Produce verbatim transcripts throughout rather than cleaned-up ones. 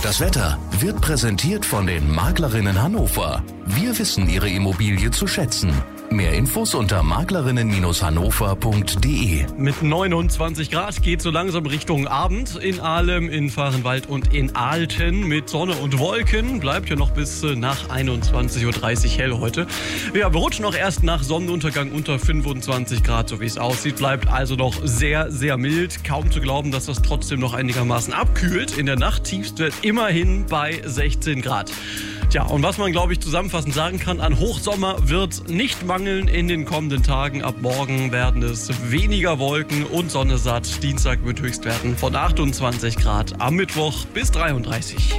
Das Wetter wird präsentiert von den Maklerinnen Hannover. Wir wissen Ihre Immobilie zu schätzen. Mehr Infos unter maklerinnen Bindestrich hannover punkt de. Mit neunundzwanzig Grad geht so langsam Richtung Abend. In Ahlem, in Vahrenwald und in Aalten mit Sonne und Wolken. Bleibt ja noch bis nach einundzwanzig Uhr dreißig hell heute. Ja, wir rutschen auch erst nach Sonnenuntergang unter fünfundzwanzig Grad, so wie es aussieht. Bleibt also noch sehr, sehr mild. Kaum zu glauben, dass das trotzdem noch einigermaßen abkühlt. In der Nacht Tiefstwert immerhin bei sechzehn Grad. Tja, und was man, glaube ich, zusammenfassend sagen kann, an Hochsommer wird nicht mangeln in den kommenden Tagen. Ab morgen werden es weniger Wolken und Sonne satt. Dienstag mit Höchstwerten von achtundzwanzig Grad, am Mittwoch bis dreiunddreißig.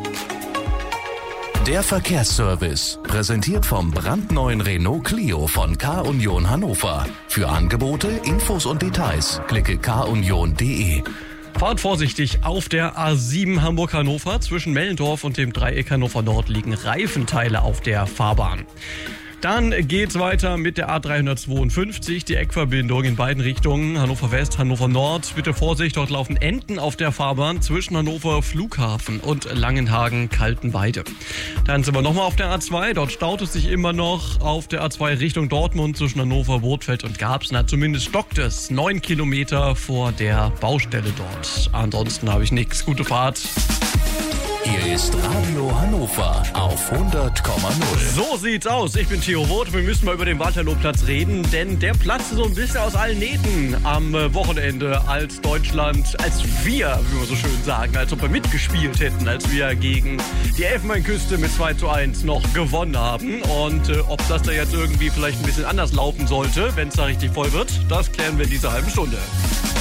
Der Verkehrsservice, präsentiert vom brandneuen Renault Clio von K-Union Hannover. Für Angebote, Infos und Details klicke k union punkt de. Fahrt vorsichtig auf der A sieben Hamburg-Hannover. Zwischen Mellendorf und dem Dreieck Hannover Nord liegen Reifenteile auf der Fahrbahn. Dann geht's weiter mit der A dreihundertzweiundfünfzig, die Eckverbindung in beiden Richtungen, Hannover West, Hannover Nord. Bitte Vorsicht, dort laufen Enten auf der Fahrbahn zwischen Hannover Flughafen und Langenhagen-Kaltenweide. Dann sind wir nochmal auf der A zwei, dort staut es sich immer noch auf der A zwei Richtung Dortmund zwischen Hannover, Bothfeld und Garbsen. Zumindest stockt es neun Kilometer vor der Baustelle dort. Ansonsten habe ich nichts. Gute Fahrt. Hier ist Radio Hannover auf hundert Komma null. So sieht's aus. Ich bin Theo Roth. Wir müssen mal über den Waterloo-Platz reden, denn der platzte so ein bisschen aus allen Nähten am Wochenende, als Deutschland, als wir, wie wir so schön sagen, als ob wir mitgespielt hätten, als wir gegen die Elfenbeinküste mit zwei zu eins noch gewonnen haben. Und äh, ob das da jetzt irgendwie vielleicht ein bisschen anders laufen sollte, wenn es da richtig voll wird, das klären wir in dieser halben Stunde.